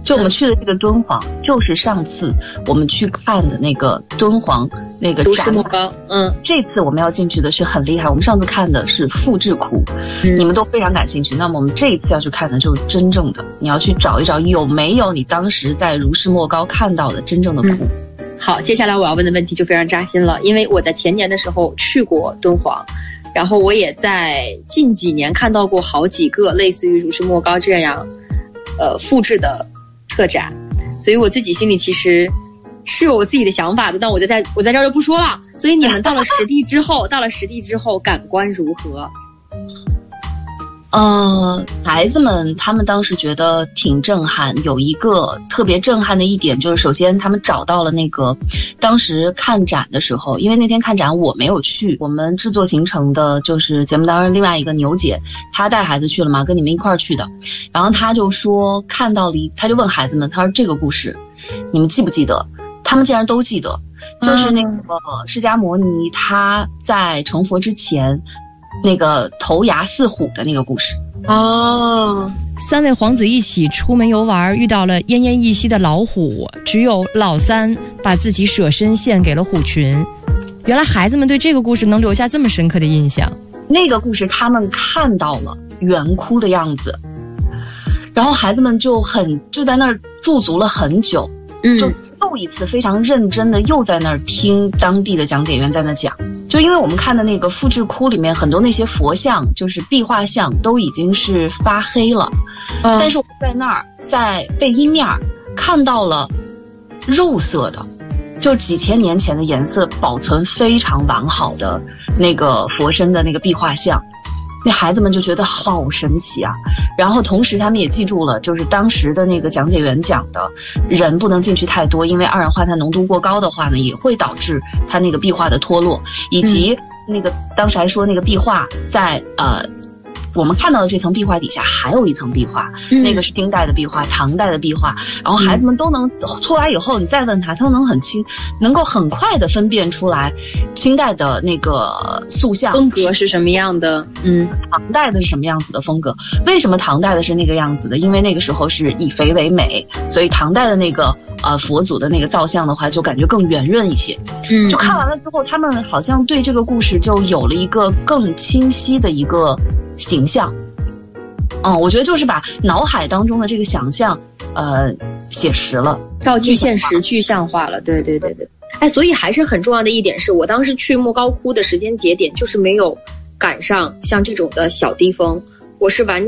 就我们去的这个敦煌，就是上次我们去看的那个敦煌那个展莫高。 这次我们要进去的是很厉害，我们上次看的是复制窟，你们都非常感兴趣。那么我们这一次要去看的就是真正的，你要去找一找有没有你当时在如是莫高看到的真正的窟。 好，接下来我要问的问题就非常扎心了，因为我在前年的时候去过敦煌，然后我也在近几年看到过好几个类似于如是莫高这样复制的特展，所以我自己心里其实是有我自己的想法的，但我在这儿就不说了。所以你们到了实地之后感官如何？ 孩子们他们当时觉得挺震撼，有一个特别震撼的一点就是，首先他们找到了那个当时看展的时候，因为那天看展我没有去，我们制作行程的就是节目当中另外一个牛姐，她带孩子去了嘛，跟你们一块儿去的，然后她就说看到了她就问孩子们，她说这个故事你们记不记得？他们竟然都记得，就是那个释迦牟尼他在成佛之前那个头牙似虎的那个故事。 三位皇子一起出门游玩，遇到了奄奄一息的老虎，只有老三把自己舍身献给了虎群。原来孩子们对这个故事能留下这么深刻的印象。 那个故事他们看到了圆窟的样子，然后孩子们就在那儿驻足了很久，就又一次非常认真的又在那儿听当地的讲解员在那讲。就因为我们看的那个复制窟里面很多那些佛像，就是壁画像都已经是发黑了，但是我们在那儿在背阴面看到了肉色的，就几千年前的颜色保存非常完好的那个佛身的那个壁画像。那孩子们就觉得好神奇啊，然后同时他们也记住了，就是当时的那个讲解员讲的，人不能进去太多，因为二氧化碳浓度过高的话呢，也会导致它那个壁画的脱落，以及那个当时还说那个壁画在我们看到的这层壁画底下还有一层壁画，那个是清代的壁画，唐代的壁画，然后孩子们都能出来以后，你再问他能够很快的分辨出来清代的那个塑像风格是什么样的， 唐代的是什么样子的风格。为什么唐代的是那个样子的？因为那个时候是以肥为美，所以唐代的那个佛祖的那个造像的话就感觉更圆润一些。就看完了之后，他们好像对这个故事就有了一个更清晰的一个形象。我觉得就是把脑海当中的这个想象写实了， 照具现实，具象化了。对。所以还是很重要的一点是，我当时去莫高窟的时间节点就是没有赶上像这种的小低峰，我是完